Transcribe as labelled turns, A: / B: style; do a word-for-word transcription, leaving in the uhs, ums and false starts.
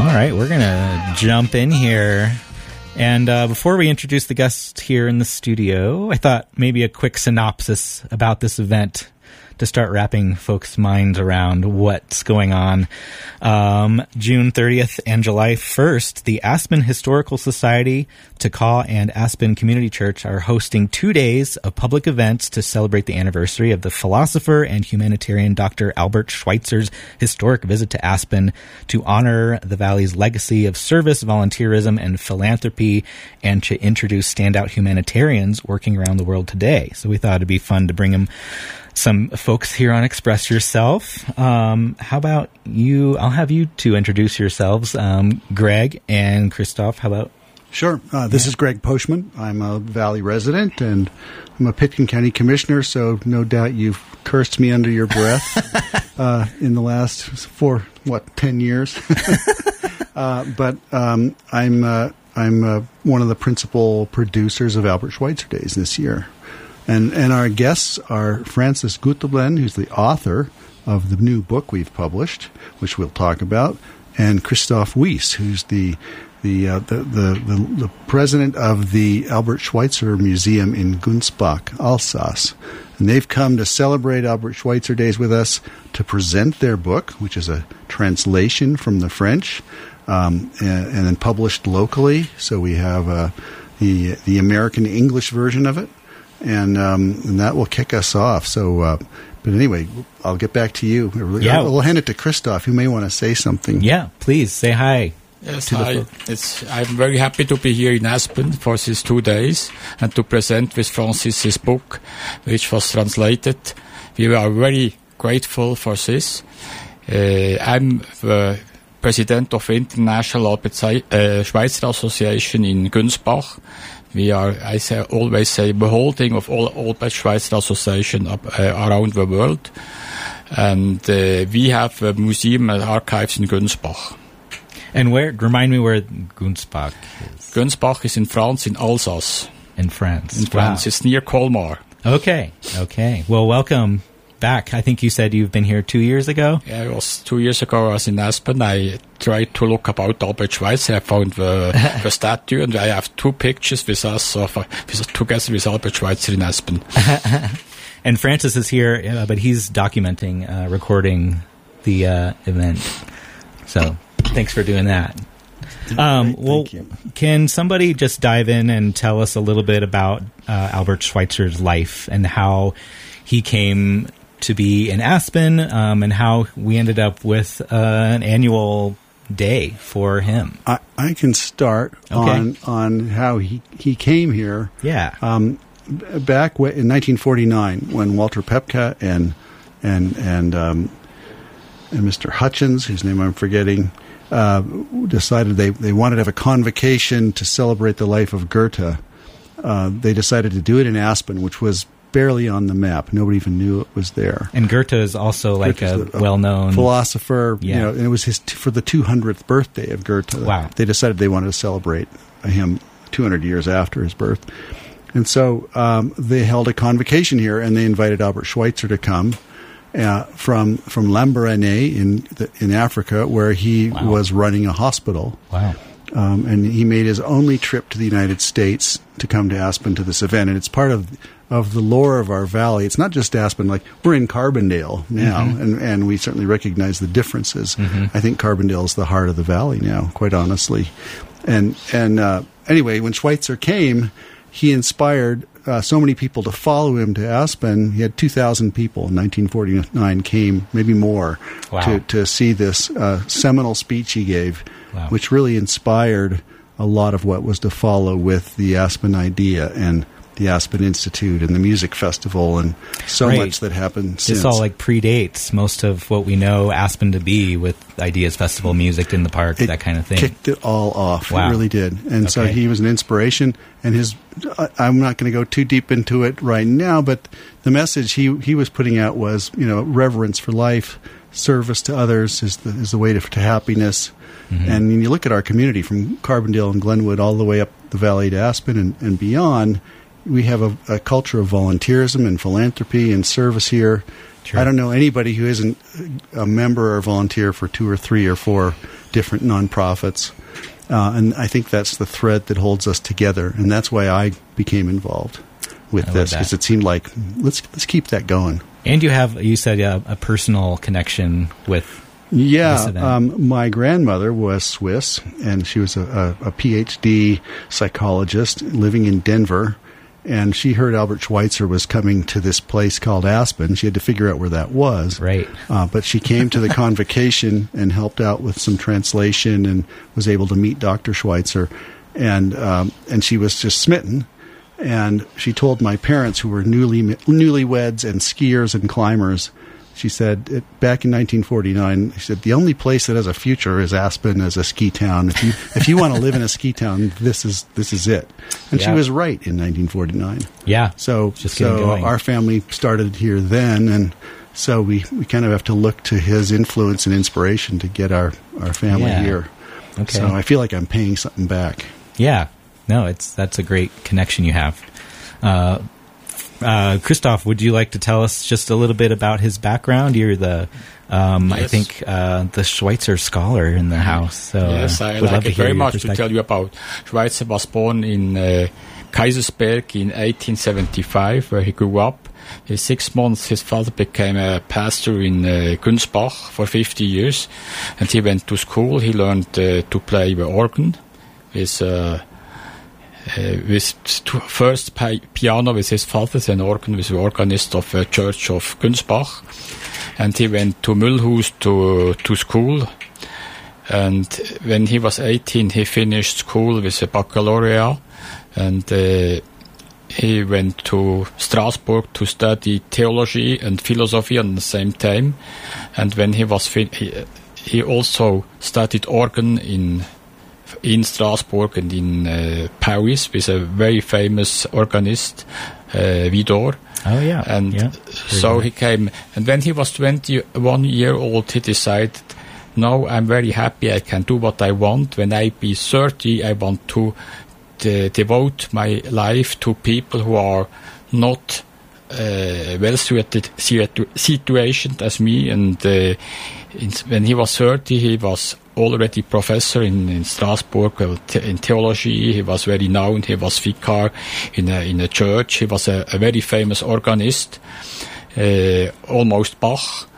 A: right, we're going to jump in here. And uh, before we introduce the guests here in the studio, I thought maybe a quick synopsis about this event to start wrapping folks' minds around what's going on. Um, June thirtieth and July first, the Aspen Historical Society, Takaw, and Aspen Community Church are hosting two days of public events to celebrate the anniversary of the philosopher and humanitarian Doctor Albert Schweitzer's historic visit to Aspen to honor the Valley's legacy of service, volunteerism, and philanthropy, and to introduce standout humanitarians working around the world today. So we thought it'd be fun to bring them some folks here on Express Yourself. Um, how about you? I'll have you two introduce yourselves. Um, Greg and Christoph, how about?
B: Sure. Uh, this yeah. is Greg Poshman. I'm a Valley resident, and I'm a Pitkin County Commissioner, so no doubt you've cursed me under your breath uh, in the last four, what, ten years? uh, but um, I'm, uh, I'm uh, one of the principal producers of Albert Schweitzer Days this year. And and our guests are Francis Guteblend, who's the author of the new book we've published, which we'll talk about, and Christoph Weiss, who's the the, uh, the, the the the president of the Albert Schweitzer Museum in Gunzbach, Alsace. And they've come to celebrate Albert Schweitzer Days with us to present their book, which is a translation from the French, um, and, and then published locally. So we have uh, the the American English version of it. And, um, and that will kick us off. So, uh, but anyway, I'll get back to you.
A: Yeah.
B: We'll hand it to Christoph, who may want to say something.
A: Yeah, please say hi.
C: Yes, hi. It's, I'm very happy to be here in Aspen for these two days and to present with Francis his book, which was translated. We are very grateful for this. Uh, I'm the president of the International Albert uh, Schweitzer Association in Gunzbach. We are, I say, always say, beholding of all Albert Schweitzer Association up, uh, around the world. And uh, we have a museum and archives in Gunzbach.
A: And where, remind me where Gunzbach is.
C: Gunzbach is in France, in Alsace.
A: In France.
C: In France.
A: Wow.
C: It's near Colmar.
A: Okay. Okay. Well, welcome back. I think you said you've been here two years ago?
C: Yeah, it was two years ago I was in Aspen. I tried to look about Albert Schweitzer. I found the, the statue, and I have two pictures with us of, uh, with, together with Albert Schweitzer in Aspen.
A: And Francis is here, uh, but he's documenting, uh, recording the uh, event. So thanks for doing that. Um, well, can somebody just dive in and tell us a little bit about uh, Albert Schweitzer's life and how he came to be in Aspen, um, and how we ended up with uh, an annual day for him?
B: I, I can start okay. on on how he, he came here.
A: Yeah.
B: Um, back in nineteen forty-nine, when Walter Pepka and and and um, and Mister Hutchins, whose name I'm forgetting, uh, decided they, they wanted to have a convocation to celebrate the life of Goethe. Uh, they decided to do it in Aspen, which was barely on the map. Nobody even knew it was there.
A: And Goethe is also like Goethe's a, a well-known
B: philosopher.
A: Yeah.
B: You know, and it was his t- for the two hundredth birthday of Goethe.
A: Wow.
B: They decided they wanted to celebrate him two hundred years after his birth. And so um, they held a convocation here, and they invited Albert Schweitzer to come uh, from from Lambaréné in the, in Africa, where he wow. was running a hospital.
A: Wow.
B: Um, and he made his only trip to the United States to come to Aspen to this event. And it's part of of the lore of our valley. It's not just Aspen. Like, we're in Carbondale now, mm-hmm. and, and we certainly recognize the differences. Mm-hmm. I think Carbondale is the heart of the valley now, quite honestly. And and uh, anyway, when Schweitzer came, he inspired uh, so many people to follow him to Aspen. He had two thousand people in nineteen forty-nine came, maybe more,
A: wow.
B: to, to see this uh, seminal speech he gave, wow. which really inspired a lot of what was to follow with the Aspen idea and the Aspen Institute and the music festival and so
A: right.
B: much that happened
A: this
B: since.
A: This all like predates most of what we know Aspen to be with Ideas Festival, music in the park,
B: it
A: that kind of thing.
B: Kicked it all off.
A: Wow.
B: It really did. And okay. so he was an inspiration. And his, I'm not going to go too deep into it right now, but the message he, he was putting out was, you know, reverence for life, service to others is the, is the way to, to happiness. Mm-hmm. And when you look at our community from Carbondale and Glenwood all the way up the valley to Aspen and, and beyond, we have a, a culture of volunteerism and philanthropy and service here. Sure. I don't know anybody who isn't a member or volunteer for two or three or four different nonprofits. Uh, and I think that's the thread that holds us together, and that's why I became involved with
A: I
B: this, because it seemed like let's let's keep that going.
A: And you have, you said, uh, a personal connection with
B: yeah.
A: this event.
B: Um, my grandmother was Swiss, and she was a, a, a P H D psychologist living in Denver. And she heard Albert Schweitzer was coming to this place called Aspen. She had to figure out where that was.
A: Right.
B: Uh, but she came to the convocation and helped out with some translation and was able to meet Doctor Schweitzer. And um, and she was just smitten. And she told my parents, who were newly newlyweds and skiers and climbers, she said, it, back in nineteen forty-nine, she said, the only place that has a future is Aspen as a ski town. If you if you want to live in a ski town, this is this is it. And
A: yeah.
B: she was right in nineteen forty-nine.
A: Yeah.
B: So
A: Just
B: so our family started here then, and so we, we kind of have to look to his influence and inspiration to get our, our family
A: yeah.
B: here.
A: Okay.
B: So I feel like I'm paying something back.
A: Yeah. No, it's that's a great connection you have. Uh, uh, Christoph, would you like to tell us just a little bit about his background? You're the, um,
C: yes.
A: I think, uh, the Schweitzer scholar in the house. So,
C: yes,
A: uh,
C: I
A: would love
C: like
A: to
C: it
A: hear
C: very
A: your
C: much to
A: perspective.
C: tell you about. Schweitzer was born in uh, Kaisersberg in eighteen seventy-five, where he grew up. In six months, his father became a pastor in uh, Günzbach for fifty years, and he went to school. He learned uh, to play the organ with uh, uh, with t- first pi- piano with his father, then organ with the organist of the church of Günzbach, and he went to Mühlhus to to school. And when he was eighteen, he finished school with a baccalaureate, and uh, he went to Strasbourg to study theology and philosophy at the same time. And when he was fin- he, he also studied organ in in Strasbourg and in uh, Paris with a very famous organist, uh, Widor.
A: Oh, yeah.
C: And
A: yeah.
C: so he came, and when he was twenty-one year old, he decided, no, I'm very happy, I can do what I want. When I be thirty, I want to de- devote my life to people who are not uh, well-situated situ- situationed as me. And uh, in, when he was thirty, he was already professor in, in Strasbourg uh, te- in theology. He was very known. He was vicar in a, in a church. He was a, a very famous organist, uh, almost Bach.